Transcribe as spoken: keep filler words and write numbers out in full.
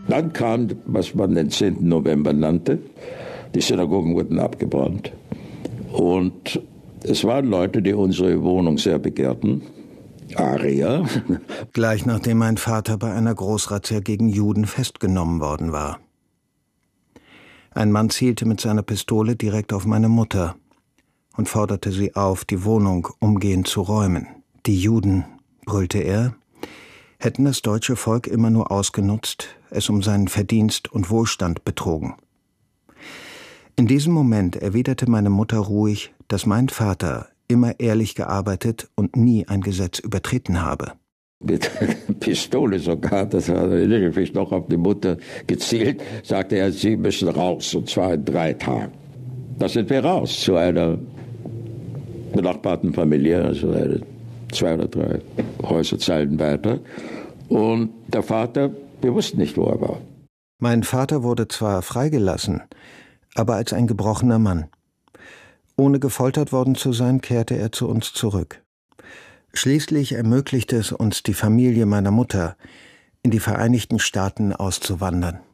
Dann kam, was man den zehnten November nannte. Die Synagogen wurden abgebrannt. Und es waren Leute, die unsere Wohnung sehr begehrten. Arier. Gleich nachdem mein Vater bei einer Großrazzia gegen Juden festgenommen worden war. Ein Mann zielte mit seiner Pistole direkt auf meine Mutter und forderte sie auf, die Wohnung umgehend zu räumen. Die Juden, brüllte er, hätten das deutsche Volk immer nur ausgenutzt, es um seinen Verdienst und Wohlstand betrogen. In diesem Moment erwiderte meine Mutter ruhig, dass mein Vater immer ehrlich gearbeitet und nie ein Gesetz übertreten habe. Mit Pistole sogar, das hat er lediglich noch auf die Mutter gezielt, sagte er, Sie müssen raus, und zwar in drei Tagen. Da sind wir raus zu einer benachbarten Familie, also eine, zwei oder drei Häuserzeilen weiter. Und der Vater, wir wussten nicht, wo er war. Mein Vater wurde zwar freigelassen, aber als ein gebrochener Mann. Ohne gefoltert worden zu sein, kehrte er zu uns zurück. Schließlich ermöglichte es uns die Familie meiner Mutter, in die Vereinigten Staaten auszuwandern.